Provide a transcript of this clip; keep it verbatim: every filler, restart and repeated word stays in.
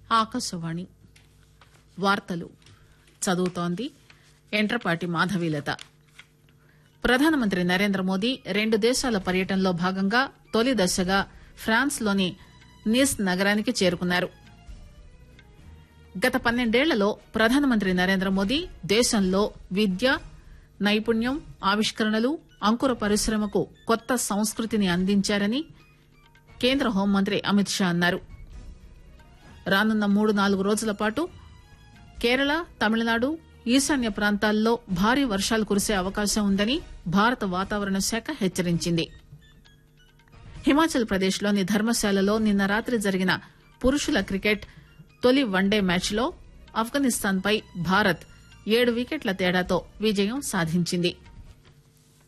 ఆకాశవాణి వార్తలు చదువుతోంది ఎంట్రపాటి మాధవీలత. ప్రధానమంత్రి నరేంద్ర మోదీ రెండు దేశాల పర్యటనలో భాగంగా తొలి దశగా ఫ్రాన్స్ లోని నీస్ నగరానికి చేరుకున్నారు. గత పన్నెండేళ్లలో ప్రధానమంత్రి నరేంద్ర మోదీ దేశంలో విద్య, నైపుణ్యం, ఆవిష్కరణలు, అంకుర పరిశ్రమకు కొత్త సంస్కృతిని అందించారని కేంద్ర హోంమంత్రి అమిత్ షా అన్నారు. రానున్న మూడు నాలుగు రోజుల పాటు కేరళ, తమిళనాడు, ఈశాన్య ప్రాంతాల్లో భారీ వర్షాలు కురిసే అవకాశం ఉందని భారత వాతావరణ శాఖ హెచ్చరించింది. హిమాచల్ ప్రదేశ్ లోని ధర్మశాలలో నిన్న రాత్రి జరిగిన పురుషుల క్రికెట్ తొలి వన్డే మ్యాచ్లో ఆఫ్ఘనిస్తాన్ పై భారత్ ఏడు వికెట్ల తేడాతో విజయం సాధించింది.